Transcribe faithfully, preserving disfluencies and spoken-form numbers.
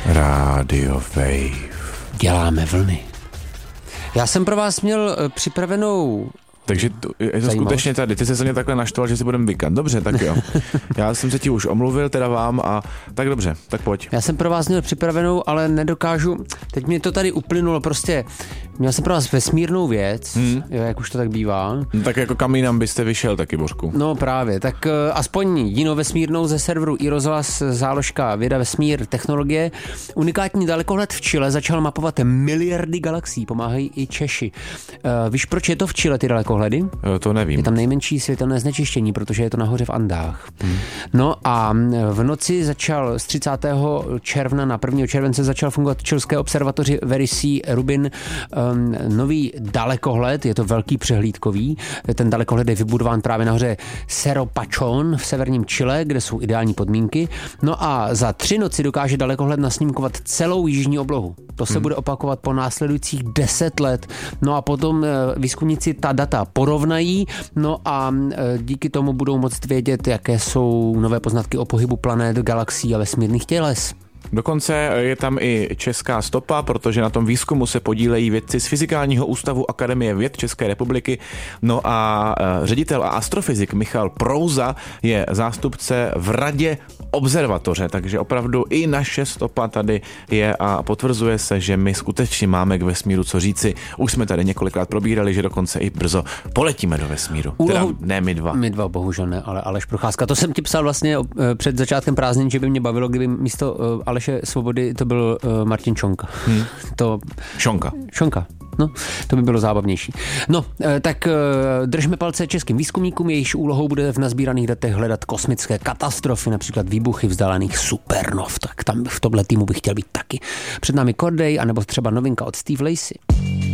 Radio Wave. Děláme vlny. Já jsem pro vás měl připravenou... Takže to, je to skutečně tady, ty jsi se mě takhle naštval, že si budeme vykat. Dobře, tak jo. Já jsem se ti už omluvil, teda vám, a tak dobře, tak pojď. Já jsem pro vás měl připravenou, ale nedokážu, teď mě to tady uplynulo, prostě měl jsem pro vás vesmírnou věc, hmm. jo, jak už to tak bývá. No, tak jako kam jinam byste vyšel taky, Bořku. No právě, tak uh, aspoň jinou vesmírnou ze serveru iRozhlas, záložka Věda, vesmír, technologie. Unikátní dalekohled v Chile začal mapovat miliardy galaxií, pomáhají i Češi. Uh, víš, proč je to v Chile, ty dalekohledy? To nevím. Je tam nejmenší světelné znečištění, protože je to nahoře v Andách. Hmm. No a v noci začal z třicátého června na prvního července začal fungovat v chilské observatoři Very C Rubin um, nový dalekohled, je to velký přehlídkový. Ten dalekohled je vybudován právě nahoře Cerro Pachón v severním Chile, kde jsou ideální podmínky. No a za tři noci dokáže dalekohled nasnímkovat celou jižní oblohu. To se hmm. bude opakovat po následujících deset let. No a potom výzkumníci ta data porovnají, no a díky tomu budou moct vědět, jaké jsou nové poznatky o pohybu planet, galaxií a vesmírných těles. Dokonce je tam i česká stopa, protože na tom výzkumu se podílejí vědci z Fyzikálního ústavu Akademie věd České republiky. No a ředitel a astrofyzik Michal Prouza je zástupce v radě observatoře, takže opravdu i naše stopa tady je a potvrzuje se, že my skutečně máme k vesmíru co říci. Už jsme tady několikrát probírali, že dokonce i brzo poletíme do vesmíru. Úlohu... Teda ne my dva. My dva bohužel ne, ale Aleš Procházka. To jsem ti psal vlastně před začátkem prázdnin, že by mě bavilo, kdyby místo Aleše Svobody to byl Martin Čonka. Hmm. To... Šonka. Šonka. No, to by bylo zábavnější. No, tak držme palce českým výzkumníkům, jejichž úlohou bude v nazbíraných datech hledat kosmické katastrofy, například výbuchy vzdálených supernov. Tak tam v tomhle týmu bych chtěl být taky. Před námi Corday, anebo třeba novinka od Steve Lacy.